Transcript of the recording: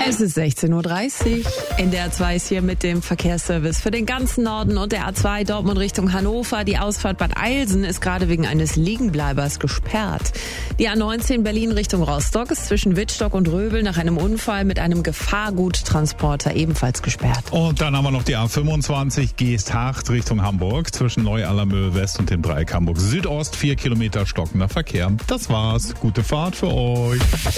Es ist 16.30 Uhr. In der A2 ist hier mit dem Verkehrsservice für den ganzen Norden und der A2 Dortmund Richtung Hannover. Die Ausfahrt Bad Eilsen ist gerade wegen eines Liegenbleibers gesperrt. Die A19 Berlin Richtung Rostock ist zwischen Wittstock und Röbel nach einem Unfall mit einem Gefahrguttransporter ebenfalls gesperrt. Und dann haben wir noch die A25 Geest-Hacht Richtung Hamburg zwischen Neu-Allermöhe West und dem Dreieck Hamburg Südost. 4 Kilometer stockender Verkehr. Das war's. Gute Fahrt für euch.